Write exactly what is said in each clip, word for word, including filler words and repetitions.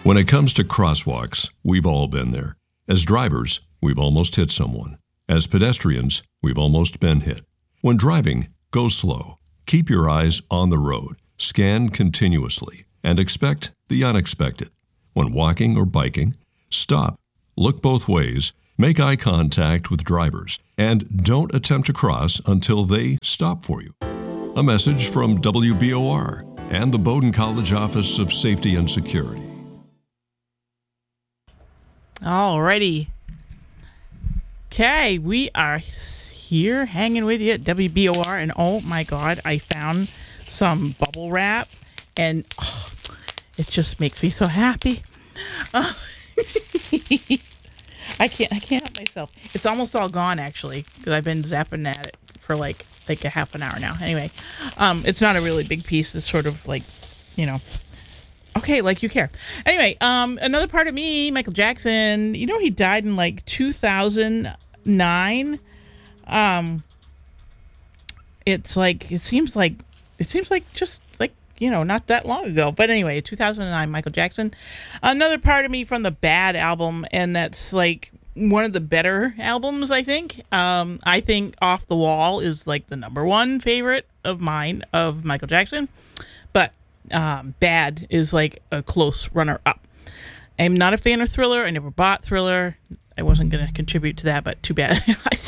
When it comes to crosswalks, we've all been there. As drivers, we've almost hit someone. As pedestrians, we've almost been hit. When driving, go slow. Keep your eyes on the road. Scan continuously and expect the unexpected. When walking or biking, stop, look both ways, make eye contact with drivers, and don't attempt to cross until they stop for you. A message from W B O R and the Bowdoin College Office of Safety and Security. Alrighty. Okay, we are here hanging with you at W B O R, and oh my God, I found some bubble wrap, and oh, it just makes me so happy. Uh, I can't, I can't help myself. It's almost all gone actually, because I've been zapping at it for like like a half an hour now. Anyway, um, it's not a really big piece. It's sort of like, you know. Okay, like you care. Anyway, um, another part of me, Michael Jackson. You know, he died in like two thousand nine. Um, it's like it seems like it seems like just like you know not that long ago. But anyway, two thousand nine, Michael Jackson. Another part of me from the Bad album, and that's like one of the better albums. I think. Um, I think Off the Wall is like the number one favorite of mine of Michael Jackson, but. Um, Bad is like a close runner-up. I'm not a fan of Thriller. I never bought Thriller. I wasn't going to contribute to that, but too bad.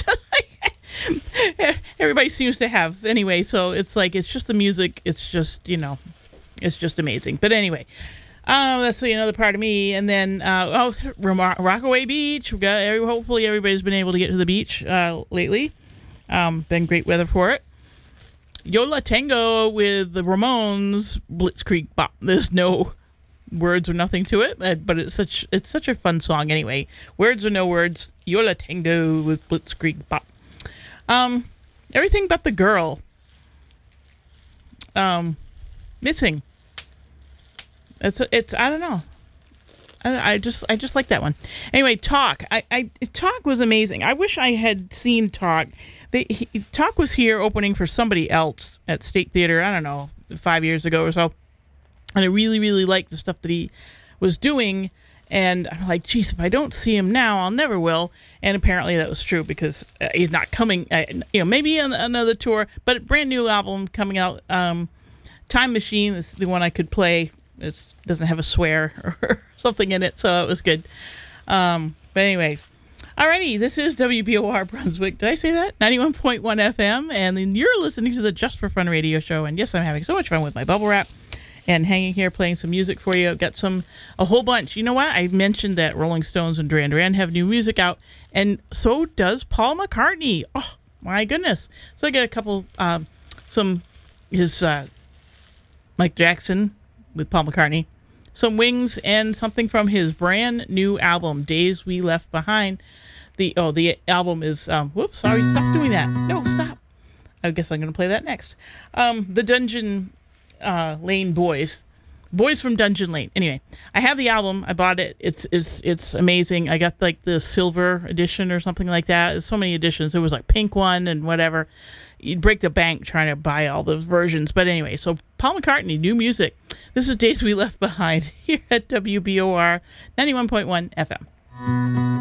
Everybody seems to have. Anyway, so it's like, it's just the music. It's just, you know, it's just amazing. But anyway, um, that's another part of me. And then, uh, oh, Rockaway Beach. We got, hopefully everybody's been able to get to the beach uh, lately. Um, been great weather for it. Yo La Tengo with the Ramones, Blitzkrieg Bop. There's no words or nothing to it, but it's such it's such a fun song anyway. Words or no words, Yo La Tengo with Blitzkrieg Bop. Um, everything but the girl. Um, missing. It's it's I don't know. I, I just I just like that one. Anyway, Talk. I, I Talk was amazing. I wish I had seen Talk. They, he, Talk was here opening for somebody else at State Theater, I don't know, five years ago or so. And I really, really liked the stuff that he was doing. And I'm like, geez, if I don't see him now, I'll never will. And apparently that was true because uh, he's not coming, uh, you know, maybe on another tour, but a brand new album coming out. Um, Time Machine is the one I could play. It doesn't have a swear or something in it, so it was good. Um, but anyway. Alrighty, this is W B O R Brunswick. Did I say that? ninety-one point one F M, and then you're listening to the Just for Fun radio show. And yes, I'm having so much fun with my bubble wrap and hanging here playing some music for you. I've got some, a whole bunch. You know what? I mentioned that Rolling Stones and Duran Duran have new music out, and so does Paul McCartney. Oh, my goodness. So I got a couple, um, some, his, uh, Mike Jackson with Paul McCartney, some Wings, and something from his brand new album, Days We Left Behind. The oh the album is um whoops sorry stop doing that no stop I guess I'm gonna play that next. Um the Dungeon uh Lane Boys Boys from Dungeon Lane. Anyway, I have the album. I bought it. It's it's it's amazing. I got like the silver edition or something like that. There's so many editions. There was like pink one and whatever. You'd break the bank trying to buy all those versions. But anyway, so Paul McCartney, new music. This is Days We Left Behind here at W B O R ninety-one point one F M.